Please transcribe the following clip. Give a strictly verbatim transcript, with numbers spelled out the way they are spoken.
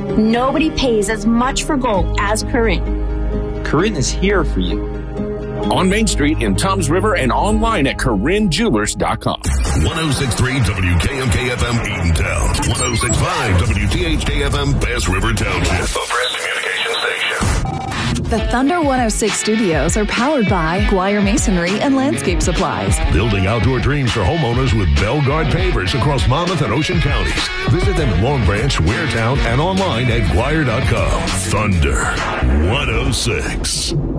Nobody pays as much for gold as Corinne. Corinne is here for you. On Main Street in Toms River and online at Corinne Jewelers dot com. one oh six point three W K M K F M Eatontown. one oh six point five W T H K F M Bass River Township. The Press Communication Station. The Thunder one oh six studios are powered by Guire Masonry and Landscape Supplies. Building outdoor dreams for homeowners with Belgard pavers across Monmouth and Ocean counties. Visit them in Long Branch, Waretown, and online at Guire dot com. Thunder one oh six.